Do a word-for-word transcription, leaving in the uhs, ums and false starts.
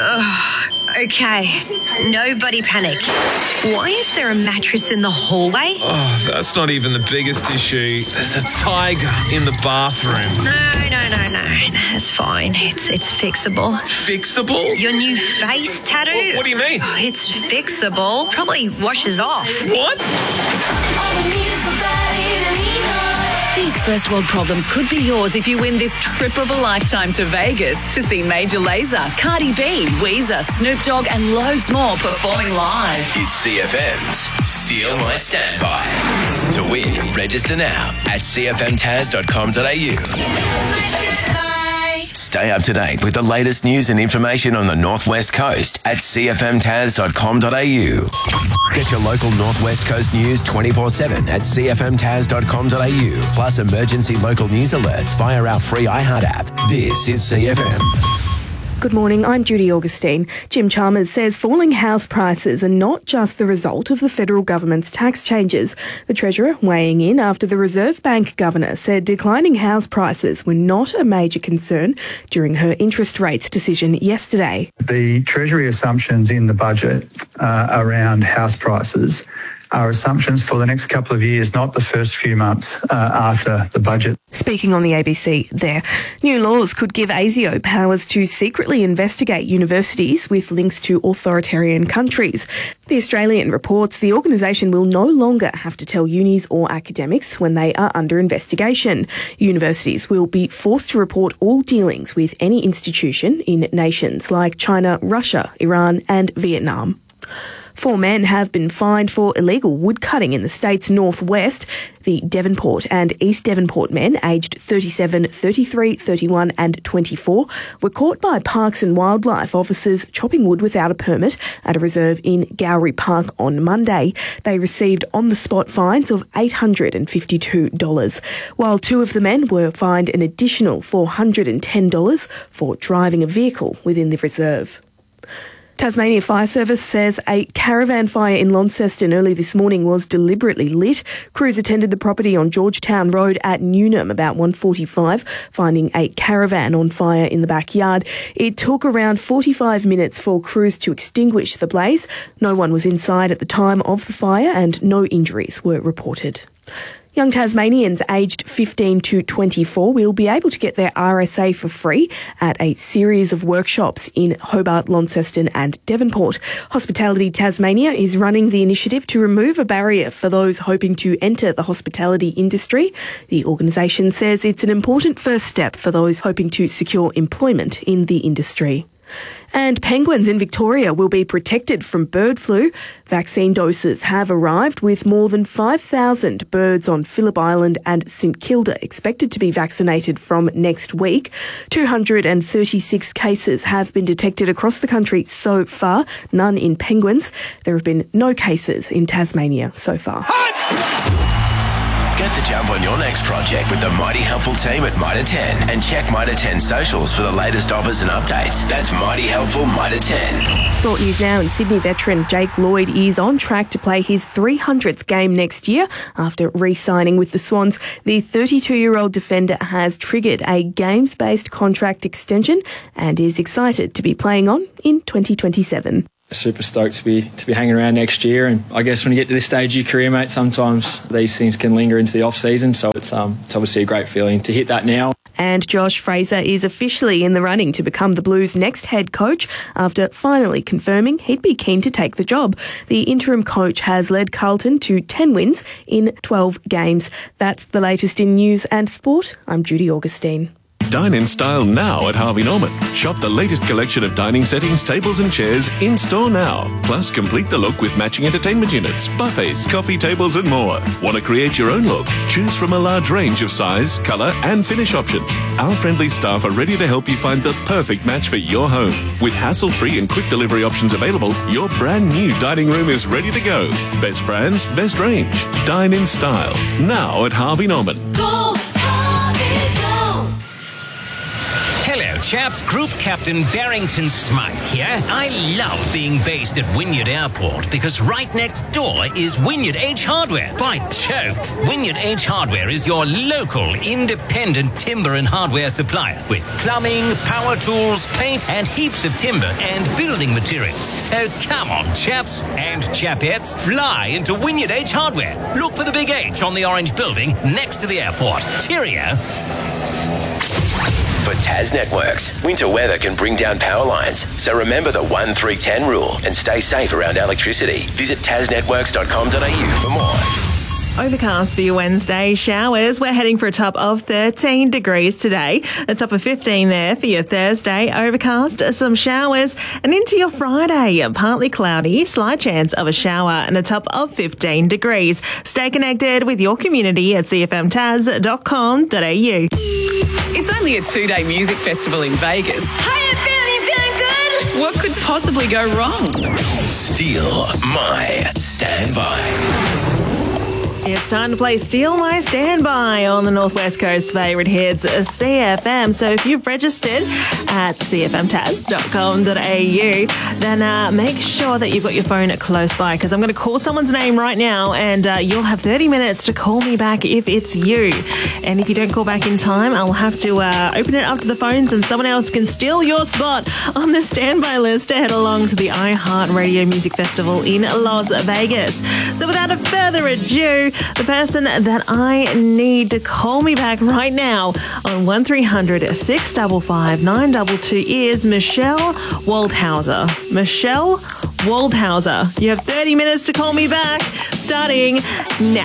Ugh. Okay, nobody panic. Why is there a mattress in the hallway? Oh, that's not even the biggest issue. There's a tiger in the bathroom. No, no, no, no. That's fine. It's it's fixable. Fixable? Your new face tattoo? What, what do you mean? Oh, it's fixable. Probably washes off. What? These first world problems could be yours if you win this trip of a lifetime to Vegas to see Major Lazer, Cardi B, Weezer, Snoop Dogg and loads more performing live. It's C F M's Steal My Standby. To win, register now at c f m taz dot com dot a u. Stay up to date with the latest news and information on the Northwest Coast at c f m taz dot com dot a u. Get your local Northwest Coast news twenty-four seven at c f m taz dot com dot a u, plus emergency local news alerts via our free iHeart app. This is C F M. Good morning, I'm Judy Augustine. Jim Chalmers says falling house prices are not just the result of the federal government's tax changes. The Treasurer weighing in after the Reserve Bank Governor said declining house prices were not a major concern during her interest rates decision yesterday. The Treasury assumptions in the budget uh, around house prices are assumptions for the next couple of years, not the first few months uh, after the budget. Speaking on the A B C there, new laws could give ASIO powers to secretly investigate universities with links to authoritarian countries. The Australian reports the organisation will no longer have to tell unis or academics when they are under investigation. Universities will be forced to report all dealings with any institution in nations like China, Russia, Iran and Vietnam. Four men have been fined for illegal woodcutting in the state's northwest. The Devonport and East Devonport men, aged thirty-seven, thirty-three, thirty-one and twenty-four, were caught by Parks and Wildlife officers chopping wood without a permit at a reserve in Gowrie Park on Monday. They received on-the-spot fines of eight hundred fifty-two dollars, while two of the men were fined an additional four hundred ten dollars for driving a vehicle within the reserve. Tasmania Fire Service says a caravan fire in Launceston early this morning was deliberately lit. Crews attended the property on Georgetown Road at Newnham about one forty-five, finding a caravan on fire in the backyard. It took around forty-five minutes for crews to extinguish the blaze. No one was inside at the time of the fire and no injuries were reported. Young Tasmanians aged fifteen to twenty-four will be able to get their R S A for free at a series of workshops in Hobart, Launceston and Devonport. Hospitality Tasmania is running the initiative to remove a barrier for those hoping to enter the hospitality industry. The organisation says it's an important first step for those hoping to secure employment in the industry. And penguins in Victoria will be protected from bird flu. Vaccine doses have arrived with more than five thousand birds on Phillip Island and St Kilda expected to be vaccinated from next week. two hundred thirty-six cases have been detected across the country so far, none in penguins. There have been no cases in Tasmania so far. Get the jump on your next project with the Mighty Helpful team at Mitre ten and check Mitre ten socials for the latest offers and updates. That's Mighty Helpful Mitre ten. Sport news now, and Sydney veteran Jake Lloyd is on track to play his three hundredth game next year after re-signing with the Swans. The thirty-two-year-old defender has triggered a games-based contract extension and is excited to be playing on in twenty twenty-seven. Super stoked to be to be hanging around next year, and I guess when you get to this stage of your career, mate, sometimes these things can linger into the off season, so it's um it's obviously a great feeling to hit that now. And Josh Fraser is officially in the running to become the Blues' next head coach after finally confirming he'd be keen to take the job. The interim coach has led Carlton to ten wins in twelve games. That's the latest in news and sport. I'm Judy Augustine. Dine in style now at Harvey Norman. Shop the latest collection of dining settings, tables and chairs in store now. Plus, complete the look with matching entertainment units, buffets, coffee tables and more. Want to create your own look? Choose from a large range of size, colour and finish options. Our friendly staff are ready to help you find the perfect match for your home. With hassle-free and quick delivery options available, your brand new dining room is ready to go. Best brands, best range. Dine in style now at Harvey Norman. Hello, chaps. Group Captain Barrington Smythe here. I love being based at Wynyard Airport because right next door is Wynyard H Hardware. By Jove, Wynyard H Hardware is your local independent timber and hardware supplier with plumbing, power tools, paint and heaps of timber and building materials. So come on, chaps and chapettes, fly into Wynyard H Hardware. Look for the big H on the orange building next to the airport. Cheerio. For Tas Networks, winter weather can bring down power lines. So remember the one three ten rule and stay safe around electricity. Visit tas networks dot com dot a u for more. Overcast for your Wednesday. Showers. We're heading for a top of thirteen degrees today. A top of fifteen there for your Thursday. Overcast, some showers. And into your Friday, partly cloudy, slight chance of a shower and a top of fifteen degrees. Stay connected with your community at c f m tas dot com dot a u. It's only a two-day music festival in Vegas. Hiya, Fanny, feeling good? What could possibly go wrong? Steal My Standby. It's time to play Steal My Standby on the Northwest Coast favourite hits, C F M. So if you've registered at c f m tas dot com dot a u, then uh, make sure that you've got your phone close by because I'm going to call someone's name right now and uh, you'll have thirty minutes to call me back if it's you. And if you don't call back in time, I'll have to uh, open it up to the phones and someone else can steal your spot on the standby list to head along to the iHeartRadio Music Festival in Las Vegas. So without a further ado, the person that I need to call me back right now on one three hundred six five five nine two two is Michelle Waldhauser. Michelle Waldhauser. You have thirty minutes to call me back starting now.